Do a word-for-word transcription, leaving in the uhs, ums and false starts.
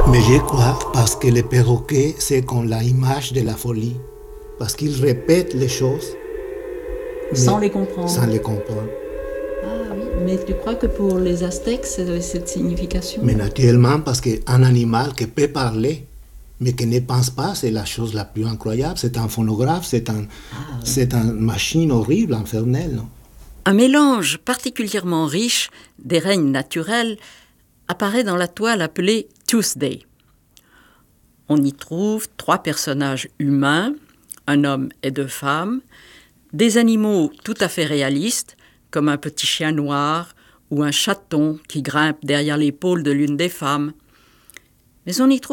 Mais je crois parce que le perroquet, c'est comme l'image de la folie. Parce qu'il répète les choses. Sans les comprendre. Sans les comprendre. Ah oui, mais tu crois que pour les Aztèques, c'est cette signification? Mais naturellement, parce qu'un animal qui peut parler, mais qui ne pense pas, c'est la chose la plus incroyable. C'est un phonographe, c'est, un, ah, oui. c'est une machine horrible, infernelle. Non? Un mélange particulièrement riche des règnes naturels apparaît dans la toile appelée Tuesday. On y trouve trois personnages humains, un homme et deux femmes, des animaux tout à fait réalistes, comme un petit chien noir ou un chaton qui grimpe derrière l'épaule de l'une des femmes. Mais on y trouve